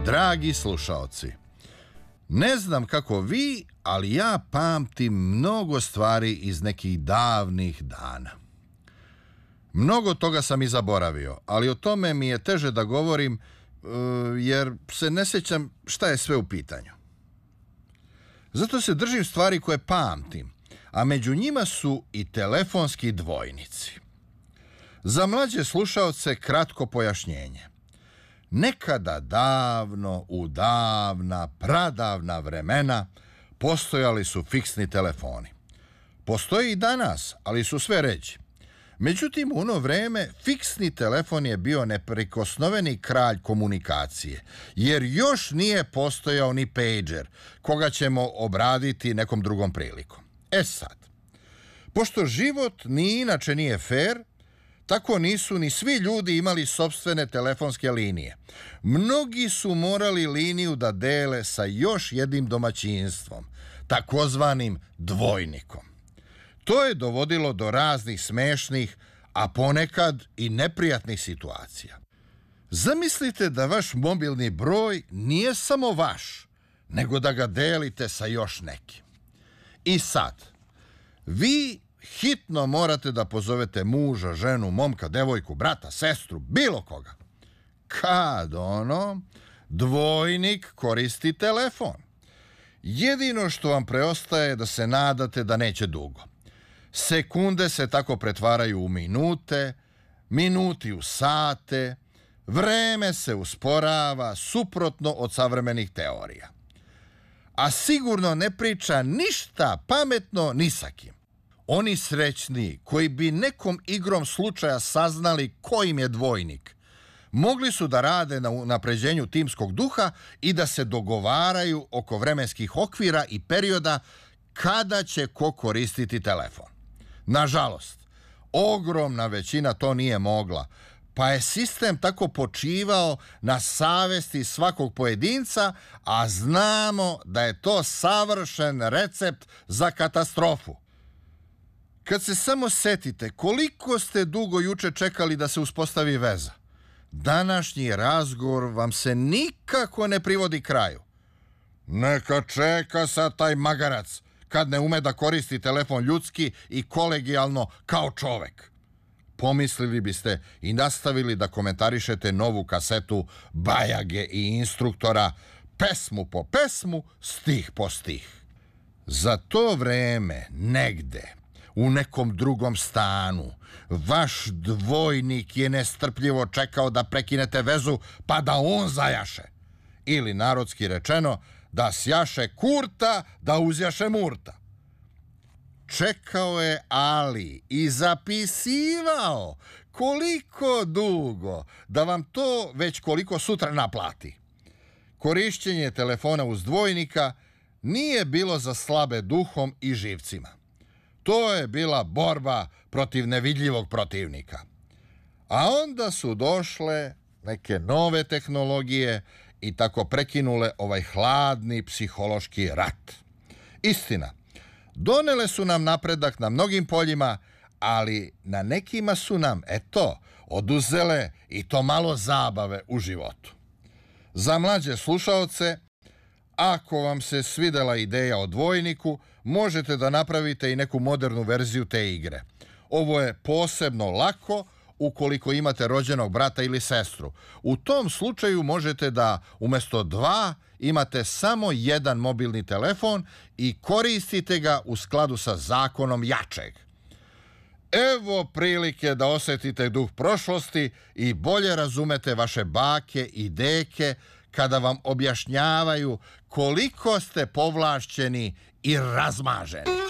Dragi slušaoci, ne znam kako vi, ali ja pamtim mnogo stvari iz nekih davnih dana. Mnogo toga sam i zaboravio, ali o tome mi je teže da govorim jer se ne sjećam šta je sve u pitanju. Zato se držim stvari koje pamtim, a među njima su i telefonski dvojnici. Za mlađe slušaoce kratko pojašnjenje. Nekada davno, u davna, pradavna vremena postojali su fiksni telefoni. Postoji i danas, ali su sve ređi. Međutim, u ono vreme fiksni telefon je bio neprikosnoveni kralj komunikacije, jer još nije postojao ni pager, koga ćemo obraditi nekom drugom prilikom. E sad, pošto život ni inače nije fer, tako nisu ni svi ljudi imali sopstvene telefonske linije. Mnogi su morali liniju da dele sa još jednim domaćinstvom, takozvanim dvojnikom. To je dovodilo do raznih smešnih, a ponekad i neprijatnih situacija. Zamislite da vaš mobilni broj nije samo vaš, nego da ga delite sa još nekim. I sad, vi hitno morate da pozovete muža, ženu, momka, devojku, brata, sestru, bilo koga. Kad dvojnik koristi telefon. Jedino što vam preostaje je da se nadate da neće dugo. Sekunde se tako pretvaraju u minute, minuti u sate, vreme se usporava suprotno od savremenih teorija. A sigurno ne priča ništa pametno ni sa kim. Oni srećni koji bi nekom igrom slučaja saznali ko im je dvojnik, mogli su da rade na unapređenju timskog duha i da se dogovaraju oko vremenskih okvira i perioda kada će ko koristiti telefon. Nažalost, ogromna većina to nije mogla, pa je sistem tako počivao na savesti svakog pojedinca, a znamo da je to savršen recept za katastrofu. Kad se samo setite koliko ste dugo juče čekali da se uspostavi veza, današnji razgovor vam se nikako ne privodi kraju. Neka čeka sad taj magarac kad ne ume da koristi telefon ljudski i kolegijalno kao čovek. Pomislili biste i nastavili da komentarišete novu kasetu Bajage i instruktora, pesmu po pesmu, stih po stih. Za to vreme negde, u nekom drugom stanu, vaš dvojnik je nestrpljivo čekao da prekinete vezu pa da on zajaše. Ili narodski rečeno, da sjaše kurta, da uzjaše murta. Čekao je Ali i zapisivao koliko dugo da vam to već koliko sutra naplati. Korišćenje telefona uz dvojnika nije bilo za slabe duhom i živcima. To je bila borba protiv nevidljivog protivnika. A onda su došle neke nove tehnologije i tako prekinule ovaj hladni psihološki rat. Istina, donele su nam napredak na mnogim poljima, ali na nekima su nam, oduzele i to malo zabave u životu. Za mlađe slušaoce, ako vam se svidela ideja o dvojniku, možete da napravite i neku modernu verziju te igre. Ovo je posebno lako ukoliko imate rođenog brata ili sestru. U tom slučaju možete da umjesto 2 imate samo jedan mobilni telefon i koristite ga u skladu sa zakonom jačeg. Evo prilike da osjetite duh prošlosti i bolje razumete vaše bake i deke kada vam objašnjavaju koliko ste povlašćeni i razmaženi.